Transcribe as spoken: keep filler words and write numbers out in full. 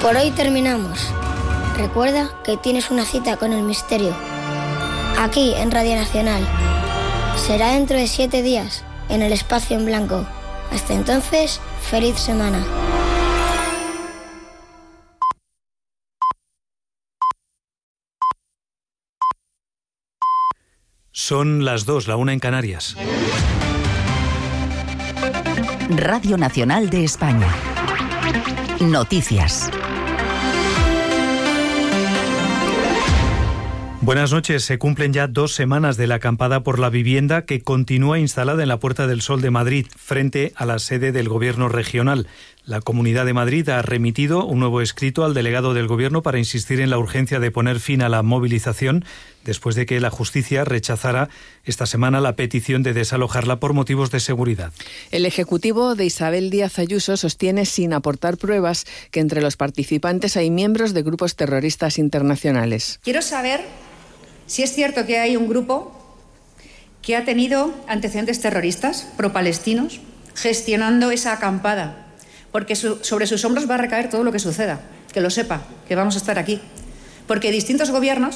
Por hoy terminamos. Recuerda que tienes una cita con el misterio. Aquí, en Radio Nacional. Será dentro de siete días, en el espacio en blanco. Hasta entonces, feliz semana. Son las dos, la una en Canarias. Radio Nacional de España. Noticias. Buenas noches. Se cumplen ya dos semanas de la acampada por la vivienda que continúa instalada en la Puerta del Sol de Madrid, frente a la sede del Gobierno regional. La Comunidad de Madrid ha remitido un nuevo escrito al delegado del Gobierno para insistir en la urgencia de poner fin a la movilización, después de que la justicia rechazara esta semana la petición de desalojarla por motivos de seguridad. El Ejecutivo de Isabel Díaz Ayuso sostiene, sin aportar pruebas, que entre los participantes hay miembros de grupos terroristas internacionales. Quiero saber si es cierto que hay un grupo que ha tenido antecedentes terroristas pro-palestinos gestionando esa acampada, porque su, sobre sus hombros va a recaer todo lo que suceda. Que lo sepa, que vamos a estar aquí. Porque distintos gobiernos